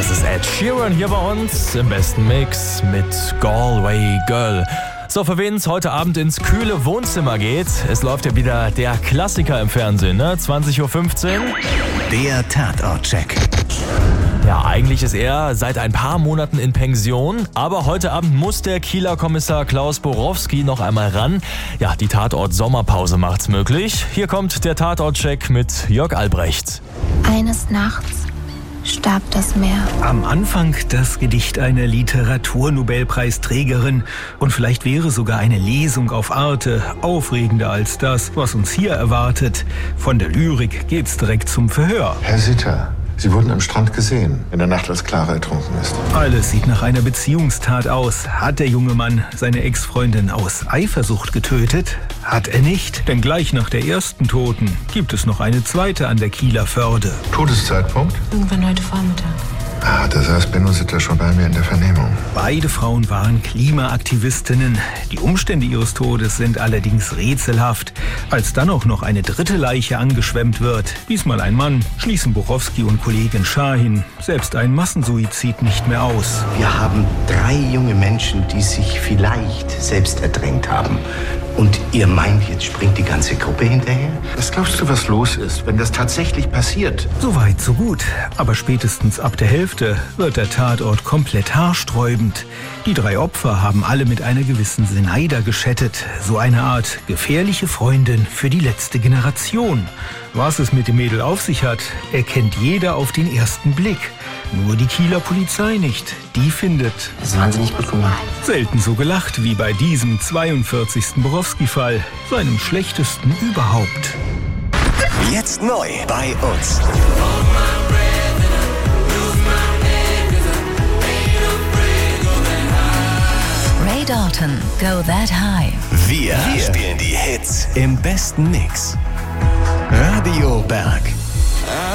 Das ist Ed Sheeran hier bei uns im besten Mix mit Galway Girl. So, für wen es heute Abend ins kühle Wohnzimmer geht, es läuft ja wieder der Klassiker im Fernsehen, ne? 20.15 Uhr. Der Tatort-Check. Ja, eigentlich ist er seit ein paar Monaten in Pension, aber heute Abend muss der Kieler Kommissar Klaus Borowski noch einmal ran. Ja, die Tatort-Sommerpause macht's möglich. Hier kommt der Tatort-Check mit Jörg Albrecht. Eines Nachts starb das Meer. Am Anfang das Gedicht einer Literaturnobelpreisträgerin. Und vielleicht wäre sogar eine Lesung auf Arte aufregender als das, was uns hier erwartet. Von der Lyrik geht's direkt zum Verhör. Herr Sitter, Sie wurden am Strand gesehen, in der Nacht, als Clara ertrunken ist. Alles sieht nach einer Beziehungstat aus. Hat der junge Mann seine Ex-Freundin aus Eifersucht getötet? Hat er nicht, denn gleich nach der ersten Toten gibt es noch eine zweite an der Kieler Förde. Todeszeitpunkt? Irgendwann heute Vormittag. Da saß Benno Sitter schon bei mir in der Vernehmung. Beide Frauen waren Klimaaktivistinnen. Die Umstände ihres Todes sind allerdings rätselhaft. Als dann auch noch eine dritte Leiche angeschwemmt wird, diesmal ein Mann, schließen Borowski und Kollegin Schahin selbst einen Massensuizid nicht mehr aus. Wir haben 3 junge Menschen, die sich vielleicht selbst ertränkt haben. Und ihr meint, jetzt springt die ganze Gruppe hinterher? Was glaubst du, was los ist, wenn das tatsächlich passiert? Soweit, so gut. Aber spätestens ab der Hälfte wird der Tatort komplett haarsträubend. Die 3 Opfer haben alle mit einer gewissen Seneider geschattet. So eine Art gefährliche Freundin für die letzte Generation. Was es mit dem Mädel auf sich hat, erkennt jeder auf den ersten Blick. Nur die Kieler Polizei nicht. Die findet Das ist wahnsinnig gut gemacht. selten so gelacht wie bei diesem 42. Borowski-Fall, seinem schlechtesten überhaupt. Jetzt neu bei uns. Ray Dalton, Go That High. Wir spielen die Hits im besten Mix. Radio Berg.